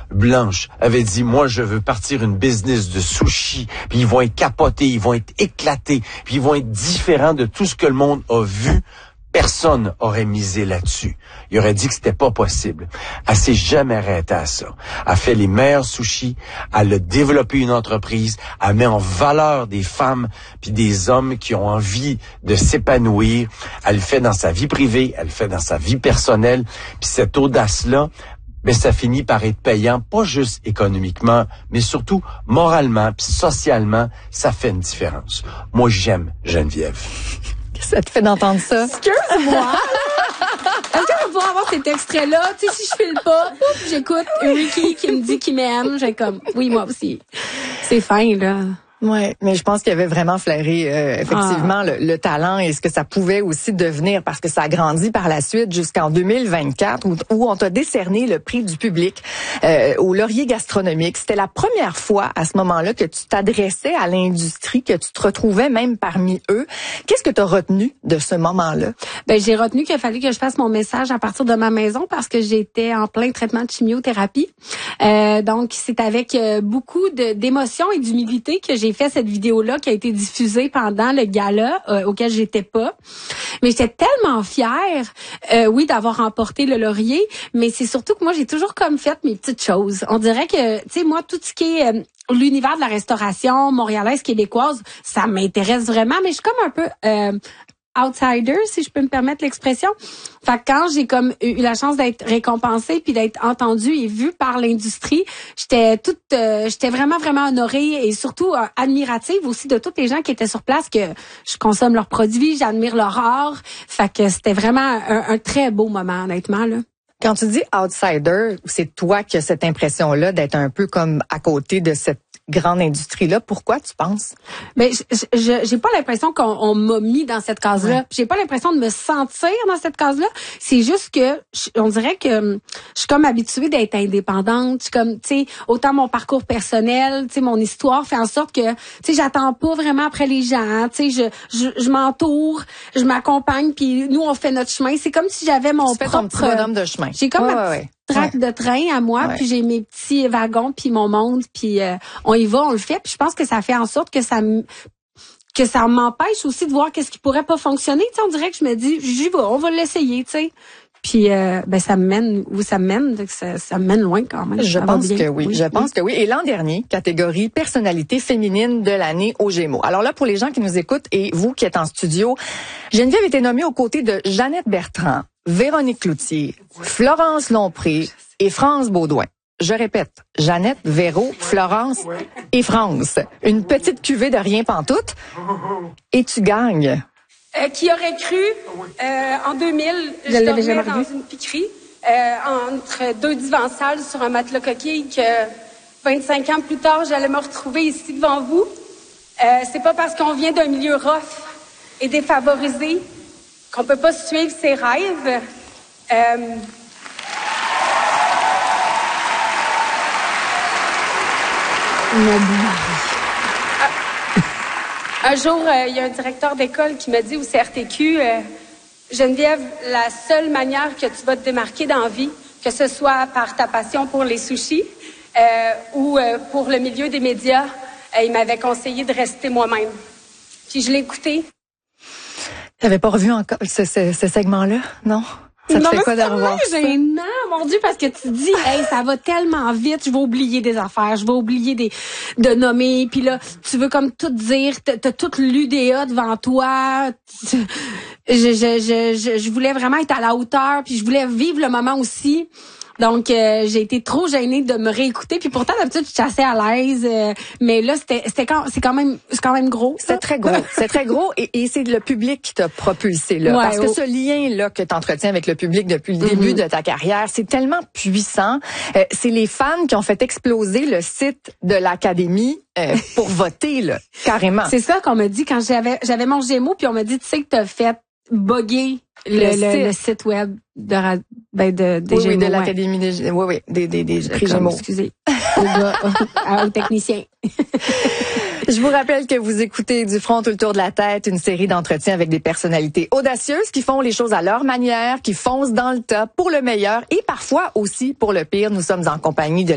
blanche avait dit, moi, je veux partir une business de sushi, puis ils vont être capotés, ils vont être éclatés, puis ils vont être différents de tout ce que le monde a vu, personne aurait misé là-dessus. Il aurait dit que c'était pas possible. Elle s'est jamais arrêtée à ça. Elle fait les meilleurs sushis, elle a développé une entreprise, elle met en valeur des femmes puis des hommes qui ont envie de s'épanouir. Elle le fait dans sa vie privée, elle le fait dans sa vie personnelle. Puis cette audace-là, mais ça finit par être payant, pas juste économiquement, mais surtout moralement puis socialement, ça fait une différence. Moi, j'aime Geneviève. Ça te fait d'entendre ça? Excuse-moi! Est-ce qu'on va pouvoir avoir cet extrait-là? Tu sais, si je file pas, j'écoute Ricky qui me dit qu'il m'aime. J'ai comme, oui, moi aussi. C'est fin, là. Ouais, mais je pense qu'il avait vraiment flairé effectivement le talent et ce que ça pouvait aussi devenir, parce que ça a grandi par la suite jusqu'en 2024 où on t'a décerné le prix du public au Laurier gastronomique. C'était la première fois à ce moment-là que tu t'adressais à l'industrie, que tu te retrouvais même parmi eux. Qu'est-ce que tu as retenu de ce moment-là? Ben, j'ai retenu qu'il fallait que je fasse mon message à partir de ma maison parce que j'étais en plein traitement de chimiothérapie. Donc c'est avec beaucoup d'émotion et d'humilité que j'ai fait cette vidéo-là qui a été diffusée pendant le gala auquel j'étais pas. Mais j'étais tellement fière, oui, d'avoir remporté le laurier, mais c'est surtout que moi, j'ai toujours comme fait mes petites choses. On dirait que, tu sais, moi, tout ce qui est l'univers de la restauration montréalaise, québécoise, ça m'intéresse vraiment, mais je suis comme un peu outsider, si je peux me permettre l'expression. Fait que quand j'ai comme eu la chance d'être récompensée puis d'être entendue et vue par l'industrie, j'étais vraiment honorée et surtout admirative aussi de toutes les gens qui étaient sur place, que je consomme leurs produits, j'admire leur art. Fait que c'était vraiment un très beau moment, honnêtement, là. Quand tu dis outsider, c'est toi qui as cette impression-là d'être un peu comme à côté de cette grande industrie-là. Pourquoi tu penses? Mais j'ai pas l'impression qu'on m'a mis dans cette case-là. Ouais. J'ai pas l'impression de me sentir dans cette case-là. C'est juste que on dirait que je suis comme habituée d'être indépendante. Je suis comme, tu sais, autant mon parcours personnel, tu sais, mon histoire fait en sorte que, tu sais, j'attends pas vraiment après les gens. Tu sais, je m'entoure, je m'accompagne, puis nous on fait notre chemin. C'est comme si j'avais mon propre ton petit bonhomme de chemin. J'ai comme ma petite traque de train à moi, puis j'ai mes petits wagons, puis mon monde, puis on y va, on le fait. Puis je pense que ça fait en sorte que ça m'empêche aussi de voir qu'est-ce qui pourrait pas fonctionner. Tu sais, on dirait que je me dis, j'y vais, on va l'essayer, tu sais. Puis ben ça me mène où ça me mène, ça me mène loin quand même. Je pense que oui. Je pense que oui. Et l'an dernier, catégorie personnalité féminine de l'année aux Gémeaux. Alors là, pour les gens qui nous écoutent et vous qui êtes en studio, Geneviève était nommée aux côtés de Jeannette Bertrand, Véronique Cloutier, Florence Lompré et France Baudouin. Je répète, Jeannette, Véro, Florence et France. Une petite cuvée de rien pantoute et tu gagnes. Qui aurait cru, en 2000, je dormais dans une piquerie, entre deux divans sales sur un matelas coquille, que 25 ans plus tard, j'allais me retrouver ici devant vous. C'est pas parce qu'on vient d'un milieu rough et défavorisé qu'on peut pas suivre ses rêves. Un jour, il y a un directeur d'école qui m'a dit au CRTQ, Geneviève, la seule manière que tu vas te démarquer dans la vie, que ce soit par ta passion pour les sushis ou pour le milieu des médias, il m'avait conseillé de rester moi-même. Puis je l'ai écouté. Tu n'avais pas revu encore ce segment-là, non? Ça te fait quoi de revoir ça? Gênant, mon Dieu, parce que tu dis, hey, ça va tellement vite, je vais oublier des affaires, je vais oublier de nommer, puis là, tu veux comme tout dire, t'as tout l'UDA devant toi. Je voulais vraiment être à la hauteur, puis je voulais vivre le moment aussi. Donc, j'ai été trop gênée de me réécouter. Puis pourtant, d'habitude, je suis assez à l'aise. Mais là, c'est quand même gros. C'est très gros. C'est très gros. Et c'est le public qui t'a propulsé là. Parce que ce lien-là que tu entretiens avec le public depuis le début de ta carrière, c'est tellement puissant. C'est les fans qui ont fait exploser le site de l'Académie pour voter, là, carrément. C'est ça qu'on m'a dit quand j'avais mon Gémeaux. Puis on m'a dit, tu sais que t'as fait bugger le site web des Gémeaux. Oui, de l'Académie des Gémeaux. Oui, des prix Gémeaux. Excusez. Au technicien. Je vous rappelle que vous écoutez Du front tout le tour de la tête, une série d'entretiens avec des personnalités audacieuses qui font les choses à leur manière, qui foncent dans le tas pour le meilleur et parfois aussi pour le pire. Nous sommes en compagnie de